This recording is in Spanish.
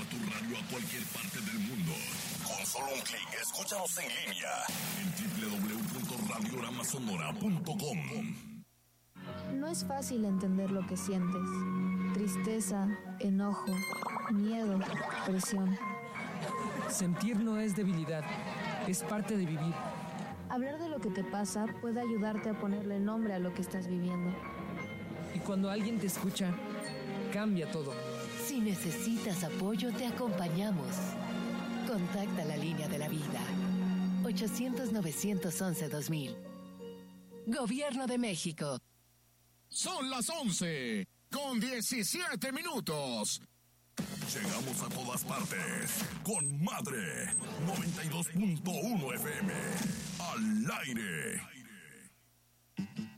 tu radio a cualquier parte del mundo. Con solo un clic, escúchanos en línea en www.radiogramasonora.com. No es fácil entender lo que sientes. Tristeza, enojo, miedo, presión. Sentir no es debilidad, es parte de vivir. Hablar de lo que te pasa puede ayudarte a ponerle nombre a lo que estás viviendo. Y cuando alguien te escucha, cambia todo. Si necesitas apoyo, te acompañamos. Contacta la línea de la vida. 800-911-2000. Gobierno de México. Son las 11:17. Llegamos a todas partes con Madre 92.1 FM. Al aire.